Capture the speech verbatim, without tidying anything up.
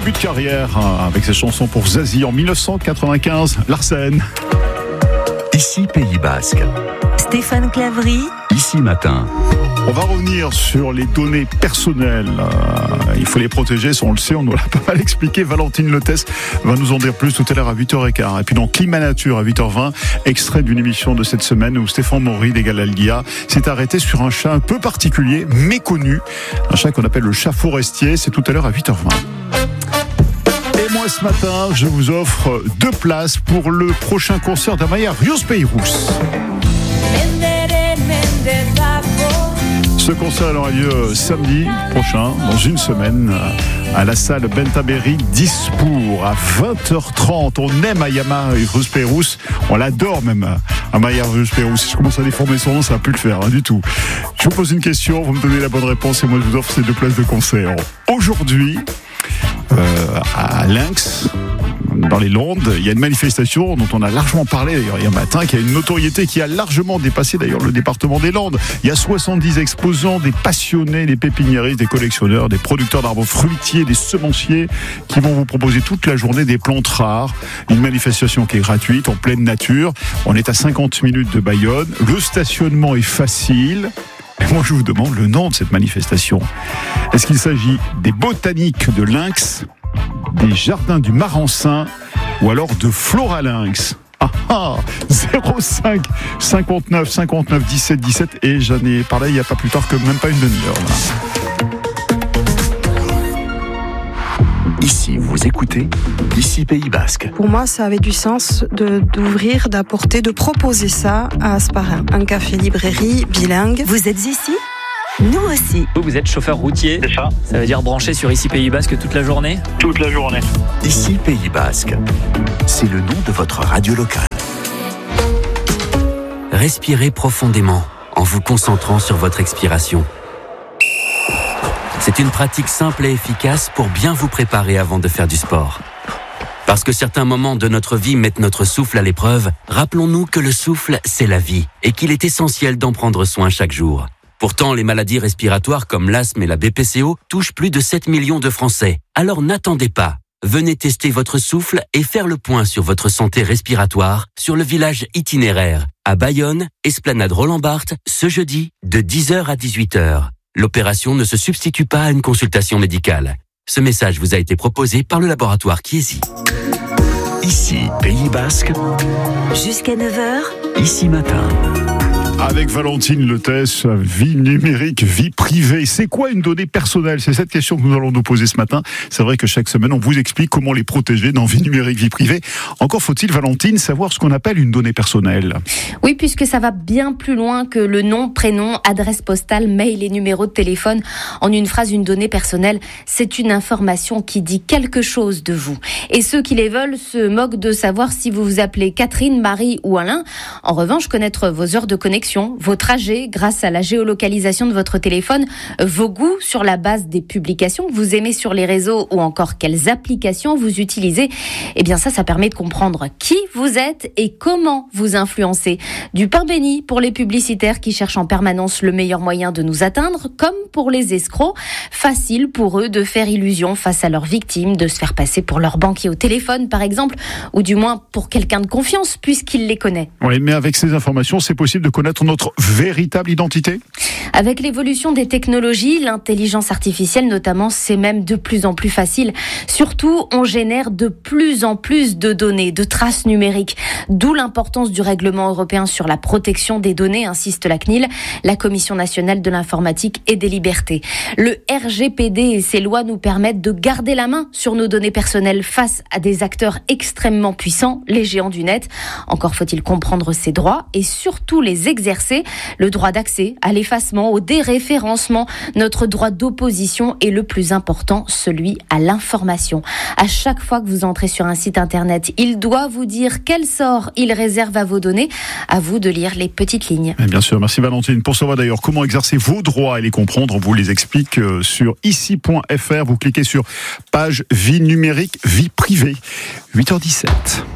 début de carrière hein, avec ses chansons pour Zazie en dix-neuf cent quatre-vingt-quinze. Larsen. Ici Pays Basque. Stéphane Claverie. Ici Matin. On va revenir sur les données personnelles. Euh, il faut les protéger, ça on le sait, on nous l'a pas mal expliqué. Valentine Letès va nous en dire plus tout à l'heure à huit heures quinze. Et puis dans Climat Nature à huit heures vingt, extrait d'une émission de cette semaine où Stéphane Maury des Galalgia s'est arrêté sur un chat un peu particulier, méconnu. Un chat qu'on appelle le chat forestier. C'est tout à l'heure à huit heures vingt. Et moi ce matin, je vous offre deux places pour le prochain concert d'Amaya Rios Peirous. Ce concert aura lieu samedi prochain, dans une semaine, à la salle Bentaberry d'Ispur, à vingt heures trente. On aime Amaya Rios Peirous, on l'adore même, Amaya Rios Peirous. Si je commence à déformer son nom, ça va plus le faire, hein, du tout. Je vous pose une question, vous me donnez la bonne réponse et moi je vous offre ces deux places de concert. Aujourd'hui, euh, à Lynx, dans les Landes, il y a une manifestation dont on a largement parlé d'ailleurs hier matin, qui a une notoriété qui a largement dépassé d'ailleurs le département des Landes. Il y a soixante-dix exposants, des passionnés, des pépiniéristes, des collectionneurs, des producteurs d'arbres fruitiers, des semenciers qui vont vous proposer toute la journée des plantes rares. Une manifestation qui est gratuite, en pleine nature. On est à cinquante minutes de Bayonne. Le stationnement est facile. Et moi, je vous demande le nom de cette manifestation. Est-ce qu'il s'agit des botaniques de Lynx, des jardins du Marensin ou alors de Floralinx? Ah ah, zéro cinq cinquante-neuf cinquante-neuf dix-sept dix-sept et j'en ai parlé il n'y a pas plus tard que même pas une demi-heure. Là. Ici, vous écoutez Ici Pays Basque. Pour moi, ça avait du sens de, d'ouvrir, d'apporter, de proposer ça à Asparin. Un café-librairie bilingue. Vous êtes ici ? Nous aussi. Vous, vous êtes chauffeur routier. C'est ça. Ça veut dire branché sur Ici Pays Basque toute la journée ? Toute la journée. Ici Pays Basque. C'est le nom de votre radio locale. Respirez profondément en vous concentrant sur votre expiration. C'est une pratique simple et efficace pour bien vous préparer avant de faire du sport. Parce que certains moments de notre vie mettent notre souffle à l'épreuve, rappelons-nous que le souffle, c'est la vie et qu'il est essentiel d'en prendre soin chaque jour. Pourtant, les maladies respiratoires comme l'asthme et la B P C O touchent plus de sept millions de Français. Alors n'attendez pas. Venez tester votre souffle et faire le point sur votre santé respiratoire sur le village itinéraire à Bayonne, Esplanade Roland-Barthes, ce jeudi de dix heures à dix-huit heures. L'opération ne se substitue pas à une consultation médicale. Ce message vous a été proposé par le laboratoire Chiesi. Ici, Pays Basque. Jusqu'à neuf heures. Ici Matin. Avec Valentine Letès, vie numérique, vie privée. C'est quoi une donnée personnelle ? C'est cette question que nous allons nous poser ce matin. C'est vrai que chaque semaine, on vous explique comment les protéger dans vie numérique, vie privée. Encore faut-il, Valentine, savoir ce qu'on appelle une donnée personnelle. Oui, puisque ça va bien plus loin que le nom, prénom, adresse postale, mail et numéro de téléphone. En une phrase, une donnée personnelle, c'est une information qui dit quelque chose de vous. Et ceux qui les veulent se moquent de savoir si vous vous appelez Catherine, Marie ou Alain. En revanche, connaître vos heures de connexion, vos trajets grâce à la géolocalisation de votre téléphone, vos goûts sur la base des publications que vous aimez sur les réseaux ou encore quelles applications vous utilisez, eh bien ça, ça permet de comprendre qui vous êtes et comment vous influencez. Du pain béni pour les publicitaires qui cherchent en permanence le meilleur moyen de nous atteindre, comme pour les escrocs. Facile pour eux de faire illusion face à leurs victimes, de se faire passer pour leur banquier au téléphone par exemple, ou du moins pour quelqu'un de confiance puisqu'il les connaît. Oui, mais avec ces informations, c'est possible de connaître notre véritable identité ? Avec l'évolution des technologies, l'intelligence artificielle notamment, c'est même de plus en plus facile. Surtout, on génère de plus en plus de données, de traces numériques. D'où l'importance du règlement européen sur la protection des données, insiste la C N I L, la Commission nationale de l'informatique et des libertés. Le R G P D et ses lois nous permettent de garder la main sur nos données personnelles face à des acteurs extrêmement puissants, les géants du net. Encore faut-il comprendre ces droits et surtout les exercer. Le droit d'accès à l'effacement, au déréférencement, notre droit d'opposition et le plus important, celui à l'information. À chaque fois que vous entrez sur un site internet, il doit vous dire quel sort il réserve à vos données. À vous de lire les petites lignes. Et bien sûr, merci Valentine. Pour savoir d'ailleurs comment exercer vos droits et les comprendre, on vous les explique sur ici point f r. Vous cliquez sur page vie numérique, vie privée. huit heures dix-sept.